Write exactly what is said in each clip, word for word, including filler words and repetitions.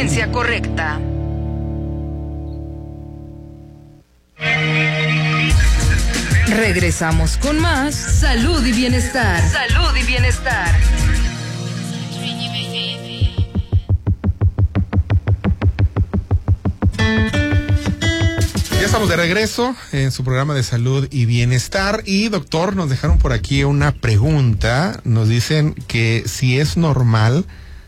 resistencia correcta. Regresamos con más Salud y Bienestar. Salud y Bienestar. Ya estamos de regreso en su programa de Salud y Bienestar. Y doctor, nos dejaron por aquí una pregunta. Nos dicen que si es normal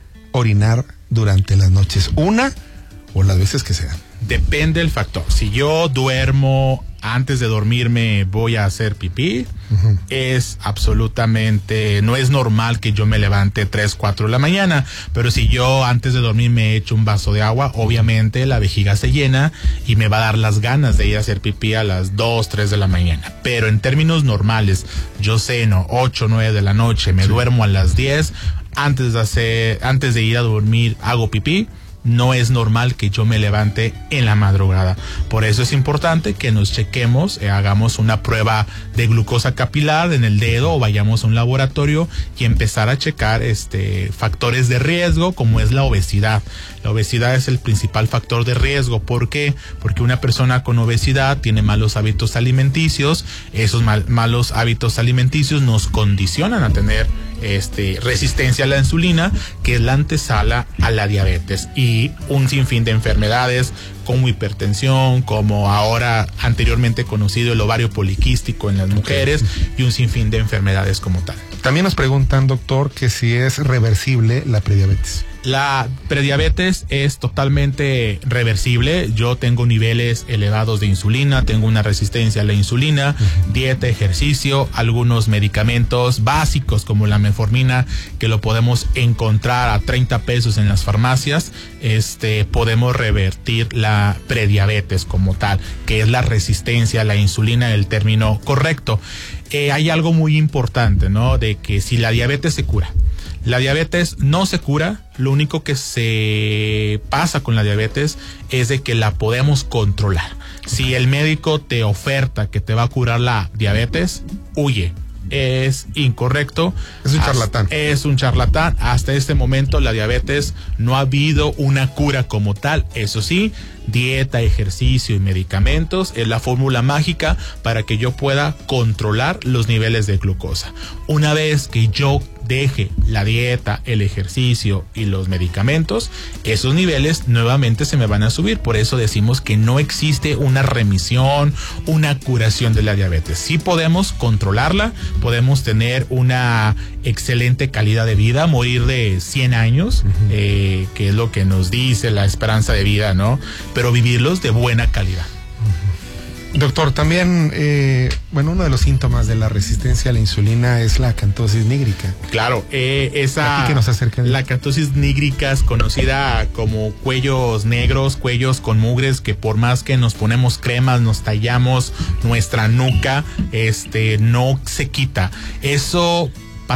orinar durante las noches, una o las veces que sean. Depende del factor. Si yo duermo antes de dormirme voy a hacer pipí, uh-huh. es absolutamente, no es normal que yo me levante tres, cuatro de la mañana, pero si yo antes de dormir me echo un vaso de agua, obviamente la vejiga se llena y me va a dar las ganas de ir a hacer pipí a las dos, tres de la mañana. Pero en términos normales, yo ceno ocho, nueve de la noche, me sí. duermo a las diez, antes de hacer, antes de ir a dormir hago pipí. No es normal que yo me levante en la madrugada. Por eso es importante que nos chequemos, eh, hagamos una prueba de glucosa capilar en el dedo o vayamos a un laboratorio y empezar a checar este factores de riesgo como es la obesidad. La obesidad es el principal factor de riesgo. ¿Por qué? Porque una persona con obesidad tiene malos hábitos alimenticios. Esos mal, malos hábitos alimenticios nos condicionan a tener este, resistencia a la insulina, que es la antesala a la diabetes, y un sinfín de enfermedades como hipertensión, como ahora anteriormente conocido el ovario poliquístico en las mujeres, okay. y un sinfín de enfermedades como tal. También nos preguntan, doctor, que si es reversible la prediabetes. La prediabetes es totalmente reversible. Yo tengo niveles elevados de insulina, tengo una resistencia a la insulina, uh-huh. dieta, ejercicio, algunos medicamentos básicos como la metformina, que lo podemos encontrar a treinta pesos en las farmacias. Este, podemos revertir la prediabetes como tal, que es la resistencia a la insulina, el término correcto. Eh, hay algo muy importante, ¿no? De que si la diabetes se cura. La diabetes no se cura, lo único que se pasa con la diabetes es de que la podemos controlar. Si el médico te oferta que te va a curar la diabetes, huye. Es incorrecto. Es un charlatán. Es un charlatán. Hasta este momento la diabetes no ha habido una cura como tal. Eso sí, dieta, ejercicio y medicamentos es la fórmula mágica para que yo pueda controlar los niveles de glucosa. Una vez que yo deje la dieta, el ejercicio y los medicamentos, esos niveles nuevamente se me van a subir. Por eso decimos que no existe una remisión, una curación de la diabetes. Sí podemos controlarla, podemos tener una excelente calidad de vida, morir de cien años, uh-huh. eh, que es lo que nos dice la esperanza de vida, ¿no? Pero vivirlos de buena calidad. Doctor, también, eh, bueno, uno de los síntomas de la resistencia a la insulina es la acantosis nígrica. Claro, eh, esa... Aquí que nos acerca de... La acantosis nígrica es conocida como cuellos negros, cuellos con mugres, que por más que nos ponemos cremas, nos tallamos nuestra nuca, este, no se quita. Eso